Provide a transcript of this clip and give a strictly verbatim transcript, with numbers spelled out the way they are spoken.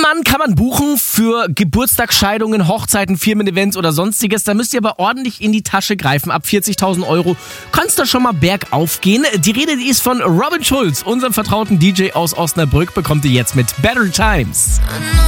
Mann kann man buchen für Geburtstagsscheidungen, Hochzeiten, Firmen-Events oder sonstiges. Da müsst ihr aber ordentlich in die Tasche greifen. Ab vierzigtausend Euro kann's da schon mal bergauf gehen. Die Rede, die ist von Robin Schulz, unserem vertrauten D J aus Osnabrück, bekommt ihr jetzt mit Better Times.